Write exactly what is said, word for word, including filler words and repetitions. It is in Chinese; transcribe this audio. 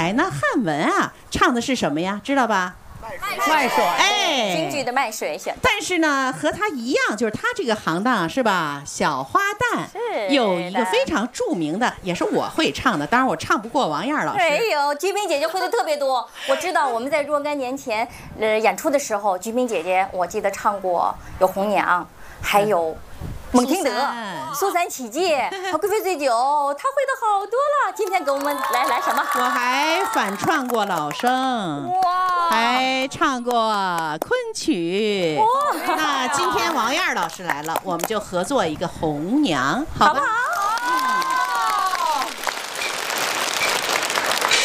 才呢，汉文啊唱的是什么呀？知道吧？ 卖水， 哎， 京剧的卖水选。 但是呢，和他一样，就是他这个行当是吧？小花旦有一个非常著名的，也是我会唱的，当然我唱不过王燕老师。 哎呦，菊萍姐姐会的特别多。我知道我们在若干年前呃演出的时候，菊萍姐姐我记得唱过有红娘，还有蒙廷德、苏三起解和贵妃醉酒，她会的好多了。今天给我们来来什么？ 我还反串过老生， 哇， 还唱过昆曲。那今天王燕老师来了，我们就合作一个红娘，好吧？ 好不好？